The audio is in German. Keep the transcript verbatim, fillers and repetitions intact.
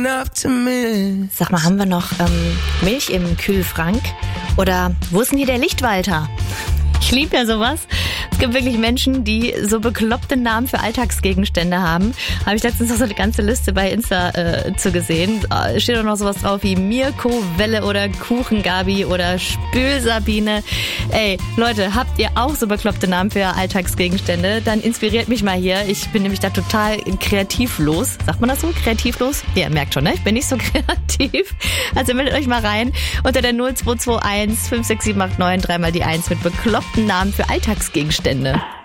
Sag mal, haben wir noch ähm, Milch im Kühlschrank? Oder wo ist denn hier der Lichtwalter? Ich liebe ja sowas. Es gibt wirklich Menschen, die so bekloppte Namen für Alltagsgegenstände haben. Habe ich letztens noch so eine ganze Liste bei Insta äh, zu gesehen. Da steht auch noch sowas drauf wie Mirko, Welle oder Kuchengabi oder Spülsabine. Ey, Leute, habt ihr auch so bekloppte Namen für Alltagsgegenstände? Dann inspiriert mich mal hier. Ich bin nämlich da total kreativlos. Sagt man das so? Kreativlos? Ja, ihr merkt schon, ne? Ich bin nicht so kreativ. Also meldet euch mal rein unter der null zwei zwei eins fünf sechs sieben acht neun dreimal die eins mit bekloppten Namen für Alltagsgegenstände.